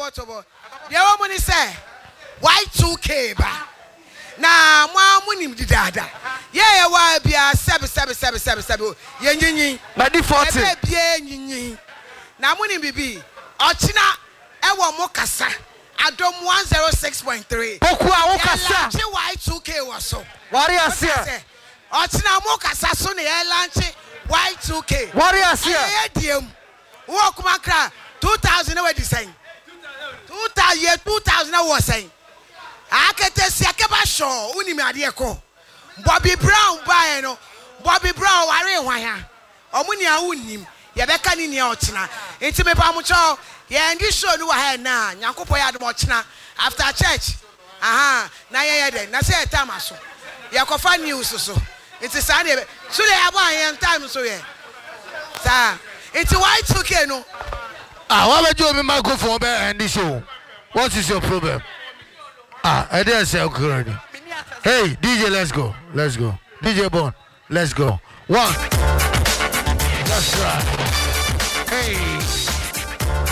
tobo. The woman is say Y2K ba. Na mo amunim didada. Yeah, why be a 7. Yen. By default. Yen. Na munim bibi. Ochina ewo mo kasa. Adom 106.3. Pokua wo kasa. Y2K was so. Wari asia. Ochina mo kasa so na e launch Y2K. Wari asia. Diem. Wo kuma kra 2000 we design. 2000 was saying. Akete si akeba show unimi ade ko. Bobby Brown buy no. Bobby Brown ware hwan ha. Omuni a unnim. Ye beka ni nia ochina. Enti me pa mo cho ye ndi show no wa ha na. Nyankopon ya adom ochina after church. Aha, na ye den. Na say time aso. Ye kofa news so. Enti sa na be. So le abo an time so ye. Sa. Enti Y2K no. Why would you have a microphone and this show? What is your problem? I didn't say okay. Hey, DJ, let's go. DJ Bond, let's go. 1.